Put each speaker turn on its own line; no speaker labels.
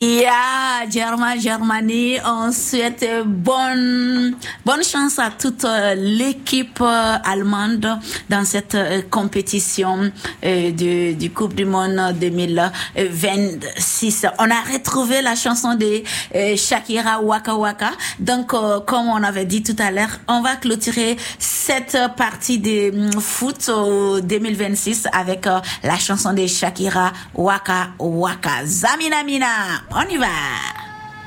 Yeah, Germany, on souhaite bonne chance à toute l'équipe allemande dans cette compétition du Coupe du Monde 2026. On a retrouvé la chanson de Shakira Waka Waka. Donc, comme on avait dit tout à l'heure, on va clôturer cette partie de foot 2026 avec la chanson de Shakira Waka Waka. Zamina Mina. On y va.